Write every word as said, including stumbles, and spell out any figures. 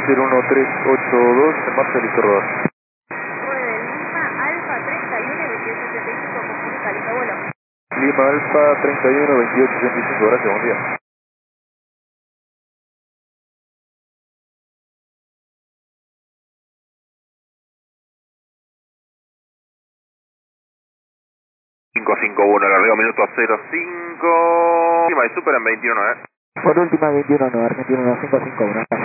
cero uno tres ocho dos, en marcha, listo, rodar. nueve Lima Alfa treinta y uno veintiocho ochenta y cinco, comunica, listo vuelo. Lima Alfa treinta y uno veintiocho ochenta y cinco, gracias, buen día. cinco cinco uno, largo minuto a cero cinco. Última y super en veintiuno, eh. Por última, veintiuno, no, Argentina uno cinco cinco uno.